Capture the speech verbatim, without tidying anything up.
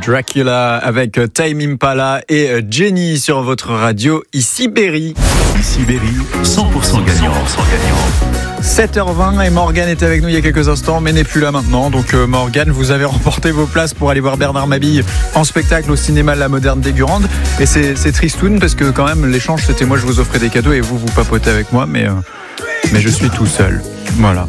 Dracula avec Tame Impala et Jenny sur votre radio, ici Berry. Ici Berry, cent pour cent gagnant. sept heures vingt et Morgane était avec nous il y a quelques instants mais n'est plus là maintenant. Donc euh, Morgane, vous avez remporté vos places pour aller voir Bernard Mabille en spectacle au cinéma La Moderne des Gurandes. Et c'est, c'est tristoun parce que quand même l'échange c'était moi je vous offrais des cadeaux et vous vous papotez avec moi mais, euh, mais je suis tout seul. Voilà.